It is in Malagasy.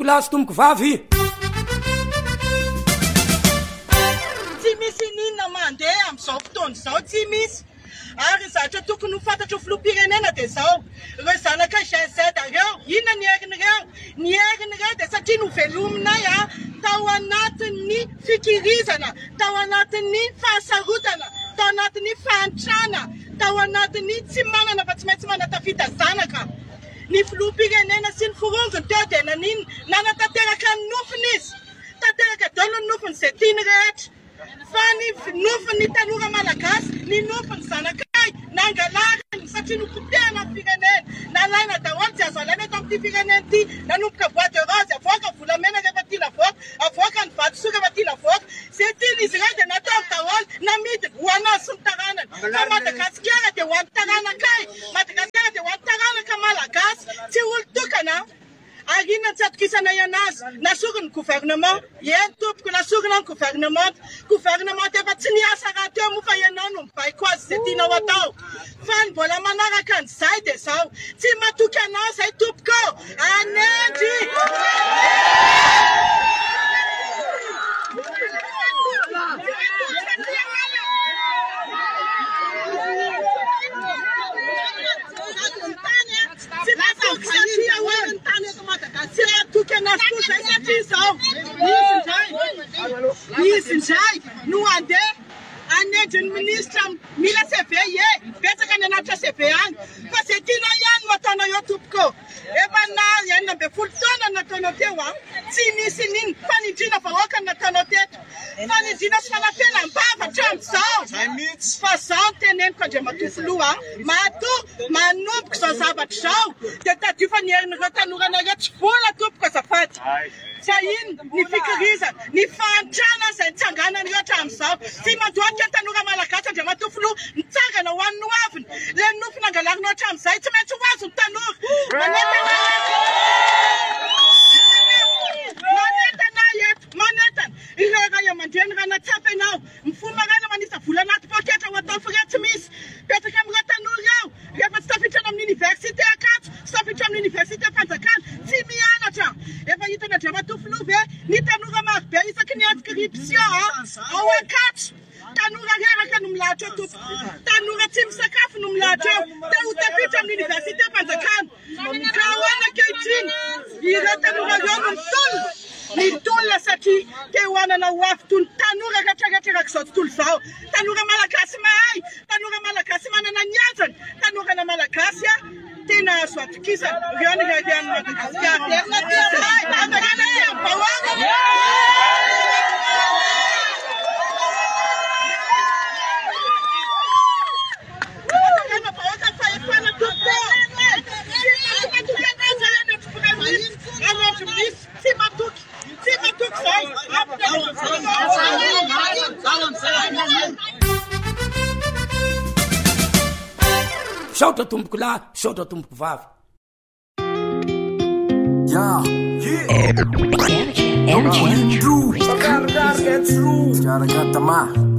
tomboko lahy sy tomboko vavy. Tsy misy ninona mandeha am'izao fotoana izao, tsy misy. Ary zatra tokony ho fantatra filoham-pirenena dia izao. Ireo zanaka GZ ireo, inona ny herin'ireo? Ny herin'ireo dia satria novelominay tao anatin'ny fikirizana, tao anatin'ny fahasarotana, tao anatin'ny fahantrana, tao anatin'ny tsy manana fa tsy maintsy manatafita zanaka. Ny filoham-pirenena sy ny forongony teo dia nanino? Nanatanteraka ny nofiny izy. Tanteraka daholo ny nofiny izay tiany rehetra. Fa ny nofin'ny tanora malagasy, ny nofin'ny zanakay, nangalariny satria nopotehana ny firenena. Nalaina daholo tsy azo alaina eto amin'ity firenena ity. Nanomboka bois de rose, avoaka volamena rehefa tia lavoaka, avoaka ny vatosoa rehefa tia lavoaka. Izay tian'izy ireo dia natao daholo namidiny ho anazy sy ny taranany. Fa Madagasikara dia ho an'ny taranakay, Madagasikara dia ho an'ny taranaka malagasy, tsy olo-tokana. Ary inona tsy atokisana ianazy? Nasorony ny gouvernement, eny tompoko nasorona ny gouvernement. Gouvernement efa tsy niasa raha teo moa fa ianao no mibaiko azy izay tianao atao. Fa ny mbola manaraka an'izay dia izao. Tsy matoky anao izay tompoko, anendy! Isinjay no andeha anendy ny ministra mila CV betsaka ny anatra CV any fa izay tianao ihany no ataonao eo tompoko. Efa na 12 taona nataonao teo tsy misy niny fanindriana vahoaka no nataonao teto. Fanindriana sy fanafialam-bava hatramin'izao. Fa izao no teneniko Andriamatoa Filoha manomboka izao zavatra izao dia tadio fa ny herin'ireo tanoranareo tsy vola tompoko azafady. Sa ino ny fikirizana, ny fahantrana izay nitsanganany eo hatramin'izao. Tsy mandohatra ny tanora malagasy Andriamatoa Filoha nitsangana ho an'ny hoaviny. Ilay nofy nangalarina hatramin'izay tsy maintsy ho azo ny tanora. Manentana ireo ray aman-dreny raha natsapa ianao mifomba rana manisa vola anaty pôketra ho atao firy tsy misy. Petraka amin'ireo tanora ao rehefa tsy tafitrana amin'ny université Ankatso, tsy tafitra amin'ny université Fanjakana, tsy mianatra. Efa hitan'ny Andriamatoa Filoha ve ny tanora marobe isaky ny inscription ao Ankatso. Tanora reraka no milahatra eo tompoko. Tanora tsy misakafo no milahatra eo. Te ho tafitra amin'ny université Fanjakana. Ka ahoana ankehitriny ireo tanora ireo no mitolona satria te ho anana ho avy toy ny tanora rehetrarehetra izao tontolo izao. Tanora malagasy mahay, tanora malagasy manana ny azony, tanora malagasy tena azo atokisana. Ireo ny rerian'ny Madagasikara. Saotra tomboko lahy, saotra tomboko vavy. Energy.